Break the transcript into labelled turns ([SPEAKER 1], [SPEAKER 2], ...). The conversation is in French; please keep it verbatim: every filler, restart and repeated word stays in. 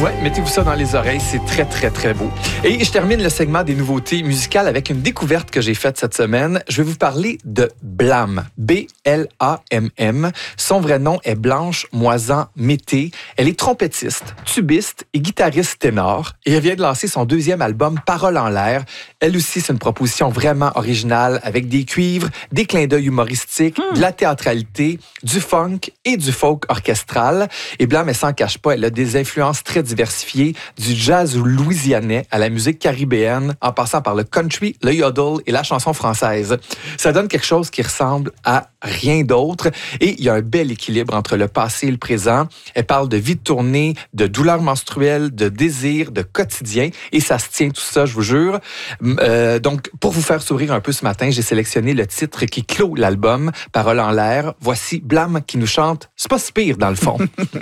[SPEAKER 1] Ouais, mettez-vous ça dans les oreilles, c'est très, très, très beau. Et je termine le segment des nouveautés musicales avec une découverte que j'ai faite cette semaine. Je vais vous parler de Blam, B L A M M. Son vrai nom est Blanche Moisan-Mété. Elle est trompettiste, tubiste et guitariste ténor. Et elle vient de lancer son deuxième album, Paroles en l'air. Elle aussi, c'est une proposition vraiment originale avec des cuivres, des clins d'œil humoristiques, hmm. de la théâtralité, du funk et du folk orchestral. Et Blam, elle s'en cache pas, elle a des influences très diversifiées, du jazz louisianais à la musique caribéenne, en passant par le country, le yodel et la chanson française. Ça donne quelque chose qui ressemble à rien d'autre. Et il y a un bel équilibre entre le passé et le présent. Elle parle de vie de tournée, de douleurs menstruelles, de désir, de quotidien. Et ça se tient tout ça, je vous jure. Euh, donc, pour vous faire sourire un peu ce matin, j'ai sélectionné le titre qui clôt l'album, Paroles en l'air. Voici Blam qui nous chante « C'est pas si pire dans le fond ».